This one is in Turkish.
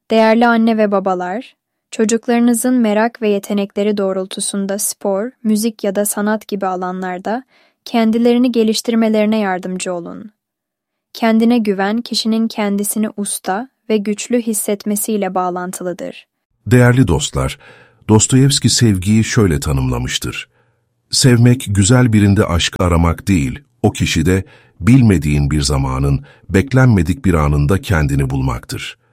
Değerli anne ve babalar, çocuklarınızın merak ve yetenekleri doğrultusunda spor, müzik ya da sanat gibi alanlarda kendilerini geliştirmelerine yardımcı olun. Kendine güven, kişinin kendisini usta ve güçlü hissetmesiyle bağlantılıdır. Değerli dostlar, Dostoyevski sevgiyi şöyle tanımlamıştır. Sevmek, güzel birinde aşk aramak değil, o kişide bilmediğin bir zamanın, beklenmedik bir anında kendini bulmaktır.